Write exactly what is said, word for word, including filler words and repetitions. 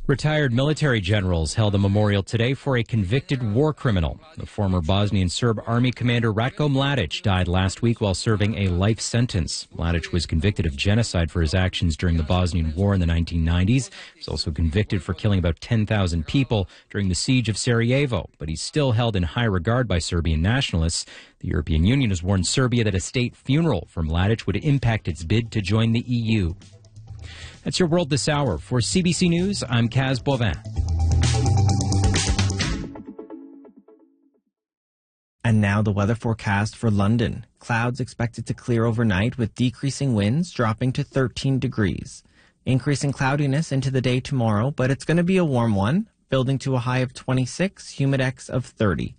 Retired military generals held a memorial today for a convicted war criminal. The former Bosnian Serb army commander Ratko Mladic died last week while serving a life sentence. Mladic was convicted of genocide for his actions during the Bosnian War in the nineteen nineties. He was also convicted for killing about ten thousand people during the siege of Sarajevo, but he's still held in high regard by Serbian nationalists. The European Union has warned Serbia that a state funeral for Mladic would impact its bid to join the E U. That's your world this hour. For C B C News, I'm Kaz Bovin. And now the weather forecast for London. Clouds expected to clear overnight with decreasing winds dropping to thirteen degrees. Increasing cloudiness into the day tomorrow, but it's going to be a warm one, building to a high of twenty-six, humidex of thirty.